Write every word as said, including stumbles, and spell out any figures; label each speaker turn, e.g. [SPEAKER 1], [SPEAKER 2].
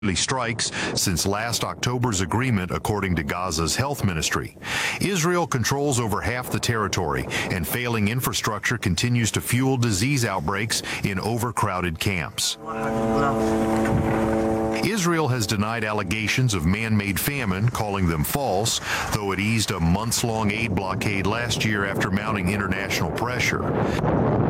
[SPEAKER 1] strikes since last October's agreement, according to Gaza's health ministry. Israel controls over half the territory, and failing infrastructure continues to fuel disease outbreaks in overcrowded camps. Israel has denied allegations of man-made famine, calling them false, though it eased a months-long aid blockade last year after mounting international pressure.